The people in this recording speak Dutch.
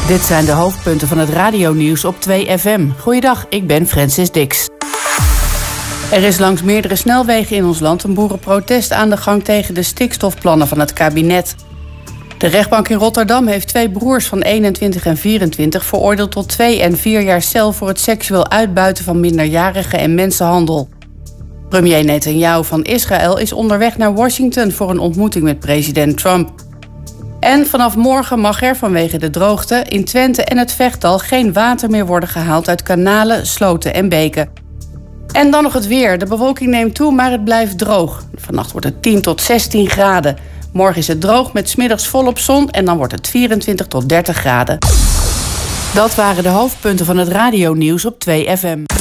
Dit zijn de hoofdpunten van het radionieuws op 2FM. Goeiedag, ik ben Francis Dix. Er is langs meerdere snelwegen in ons land een boerenprotest aan de gang tegen de stikstofplannen van het kabinet. De rechtbank in Rotterdam heeft 2 broers van 21 en 24 veroordeeld tot 2 en 4 jaar cel voor het seksueel uitbuiten van minderjarigen en mensenhandel. Premier Netanyahu van Israël is onderweg naar Washington voor een ontmoeting met president Trump. En vanaf morgen mag er vanwege de droogte in Twente en het Vechtdal geen water meer worden gehaald uit kanalen, sloten en beken. En dan nog het weer. De bewolking neemt toe, maar het blijft droog. Vannacht wordt het 10 tot 16 graden. Morgen is het droog met 's middags volop zon en dan wordt het 24 tot 30 graden. Dat waren de hoofdpunten van het radionieuws op 2FM.